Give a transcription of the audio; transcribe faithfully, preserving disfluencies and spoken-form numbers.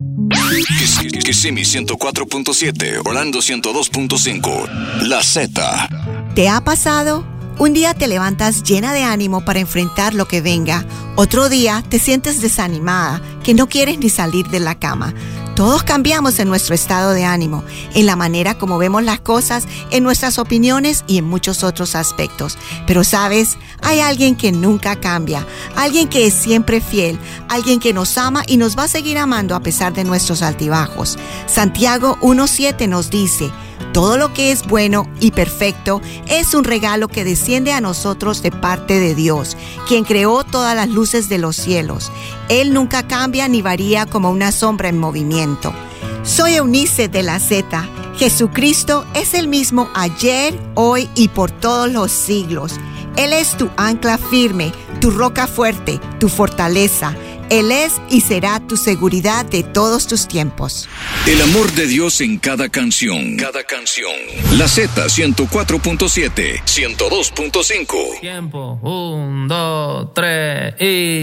Kissimmee ciento cuatro punto siete, Orlando ciento dos punto cinco. La Z. ¿Te ha pasado? Un día te levantas llena de ánimo para enfrentar lo que venga. Otro día te sientes desanimada, que no quieres ni salir de la cama. Todos cambiamos en nuestro estado de ánimo, en la manera como vemos las cosas, en nuestras opiniones y en muchos otros aspectos. Pero ¿sabes? Hay alguien que nunca cambia, alguien que es siempre fiel, alguien que nos ama y nos va a seguir amando a pesar de nuestros altibajos. Santiago uno siete nos dice: todo lo que es bueno y perfecto es un regalo que desciende a nosotros de parte de Dios, quien creó todas las luces de los cielos. Él nunca cambia ni varía como una sombra en movimiento. Soy Eunice de la Z. Jesucristo es el mismo ayer, hoy y por todos los siglos. Él es tu ancla firme, tu roca fuerte, tu fortaleza. Él es y será tu seguridad de todos tus tiempos. El amor de Dios en cada canción. Cada canción. La Z ciento cuatro punto siete, ciento dos punto cinco. Tiempo. Un, dos, tres y...